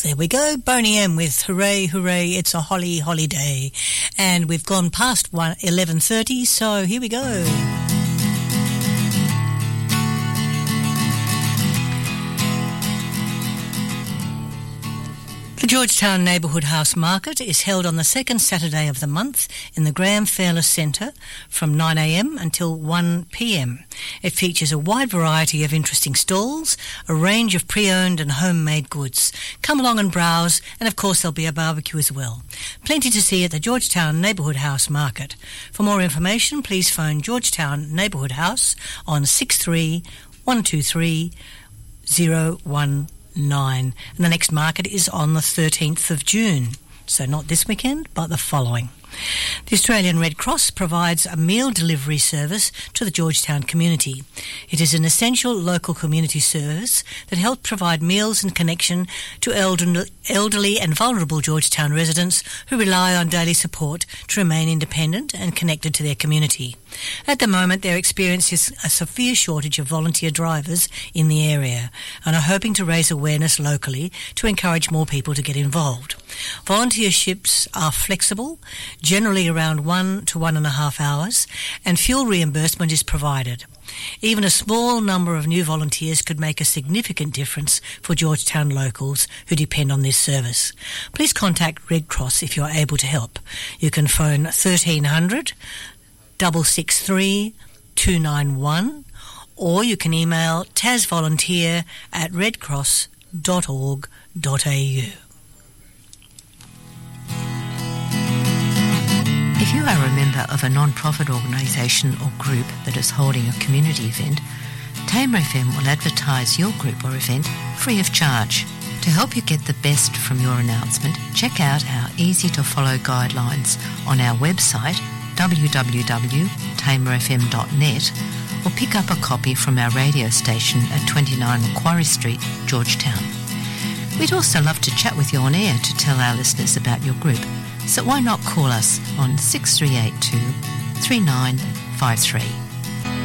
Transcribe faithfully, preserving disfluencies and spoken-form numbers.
there we go. Boney M with Hooray, Hooray, It's a Holly Holiday. And we've gone past eleven thirty, so here we go. The Georgetown Neighbourhood House Market is held on the second Saturday of the month in the Graham Fairless Centre from nine a m until one p m. It features a wide variety of interesting stalls, a range of pre-owned and homemade goods. Come along and browse, and of course there'll be a barbecue as well. Plenty to see at the Georgetown Neighbourhood House Market. For more information, please phone Georgetown Neighbourhood House on six three one two three zero one nine. And the next market is on the thirteenth of June. So not this weekend, but the following. The Australian Red Cross provides a meal delivery service to the Georgetown community. It is an essential local community service that helps provide meals and connection to elderly and vulnerable Georgetown residents who rely on daily support to remain independent and connected to their community. At the moment, there experiences a severe shortage of volunteer drivers in the area and are hoping to raise awareness locally to encourage more people to get involved. Volunteerships are flexible, generally around one to one and a half hours, and fuel reimbursement is provided. Even a small number of new volunteers could make a significant difference for Georgetown locals who depend on this service. Please contact Red Cross if you are able to help. You can phone thirteen hundred, six six three, two nine one, or you can email tasvolunteer at redcross dot org dot a u. If you are a member of a non-profit organisation or group that is holding a community event, Tamer F M will advertise your group or event free of charge. To help you get the best from your announcement, check out our easy-to-follow guidelines on our website w w w dot tamer f m dot net or pick up a copy from our radio station at twenty-nine Macquarie Street, Georgetown. We'd also love to chat with you on air to tell our listeners about your group, so why not call us on six three eight two, three nine five three.